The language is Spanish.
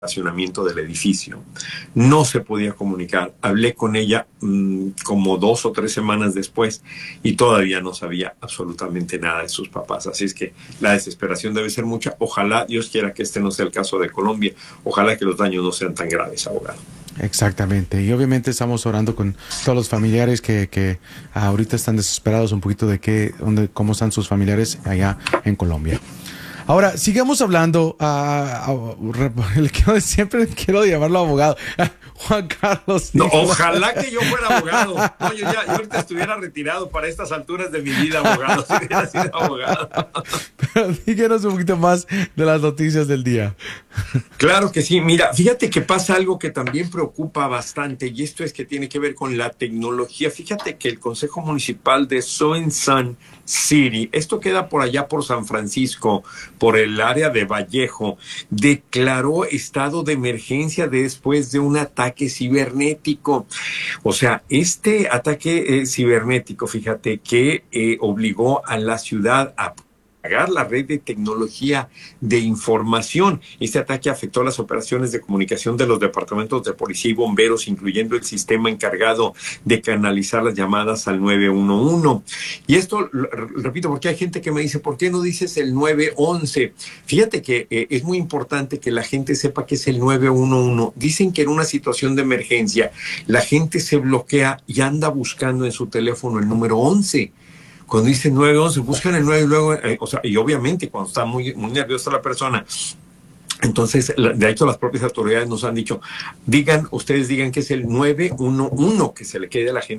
estacionamiento del edificio. No se podía comunicar. Hablé con ella como 2 o 3 semanas después y todavía no sabía absolutamente nada de sus papás. Así es que la desesperación debe ser mucha. Ojalá, Dios quiera que este no sea el caso de Colombia. Ojalá que los daños no sean tan graves, abogado. Exactamente. Y obviamente estamos orando con todos los familiares que ahorita están desesperados un poquito de cómo están sus familiares allá en Colombia. Ahora, sigamos hablando. Siempre quiero llamarlo abogado. Juan Carlos. No, ojalá que yo fuera abogado. No, yo ahorita estuviera retirado para estas alturas de mi vida, abogado. Si hubiera sido abogado. Pero díganos un poquito más de las noticias del día. Claro que sí. Mira, fíjate que pasa algo que también preocupa bastante y esto es que tiene que ver con la tecnología. Fíjate que el Consejo Municipal de Soensan City, esto queda por allá por San Francisco, por el área de Vallejo, declaró estado de emergencia después de un ataque cibernético. O sea, este ataque cibernético, fíjate que obligó a la ciudad a pagar la red de tecnología de información. Este ataque afectó las operaciones de comunicación de los departamentos de policía y bomberos, incluyendo el sistema encargado de canalizar las llamadas al 911. Y esto, repito, porque hay gente que me dice, ¿por qué no dices el 911? Fíjate que es muy importante que la gente sepa que es el 911. Dicen que en una situación de emergencia, la gente se bloquea y anda buscando en su teléfono el número 11. Cuando dicen 911, buscan el 9 y luego, y obviamente cuando está muy, muy nerviosa la persona, entonces, de hecho, las propias autoridades nos han dicho, ustedes digan que es el 911, que se le quede a la gente